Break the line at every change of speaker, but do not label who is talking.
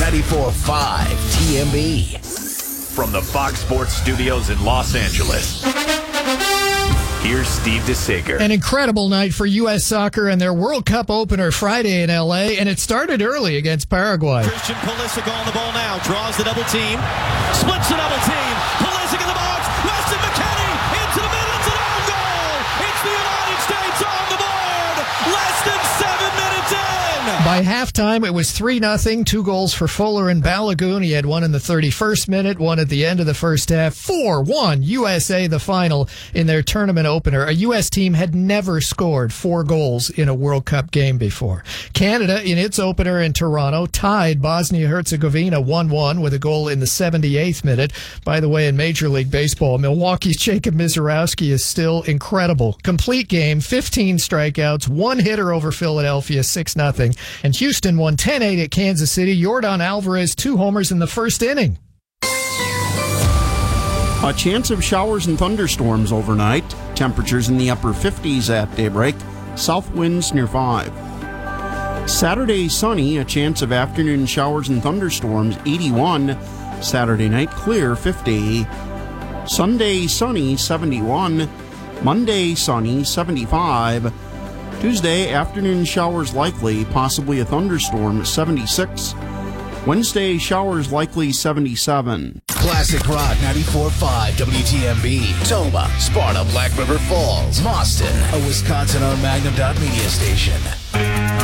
94.5 TMB. From the Fox Sports Studios in Los Angeles, here's Steve DeSager.
An incredible night for U.S. soccer and their World Cup opener Friday in L.A., and it started early against Paraguay.
Christian Pulisic on the ball now, draws the double team, splits the double team, Pulisic in the box, Weston McKennie into the middle, it's an own goal! It's the United States on the board! Less than 7 minutes in!
By halftime, it was 3-0, 2 goals for Fuller and Balogun. He had one in the 31st minute, one at the end of the first half. 4-1 USA, the final in their tournament opener. A U.S. team had never scored 4 goals in a World Cup game before. Canada, in its opener in Toronto, tied Bosnia-Herzegovina 1-1 with a goal in the 78th minute. By the way, in Major League Baseball, Milwaukee's Jacob Misiorowski is still incredible. Complete game, 15 strikeouts, 1 hitter over Philadelphia, 6-0. And Houston won 10-8 at Kansas City. Yordan Alvarez, 2 homers in the first inning.
A chance of showers and thunderstorms overnight. Temperatures in the upper 50s at daybreak. South winds near 5. Saturday sunny. A chance of afternoon showers and thunderstorms, 81. Saturday night clear, 50. Sunday sunny, 71. Monday sunny, 75. Tuesday, afternoon showers likely, possibly a thunderstorm, 76. Wednesday, showers likely, 77.
Classic Rock 94.5 WTMB. Toma, Sparta, Black River Falls, Boston, a Wisconsin-owned Magnum Dot media station.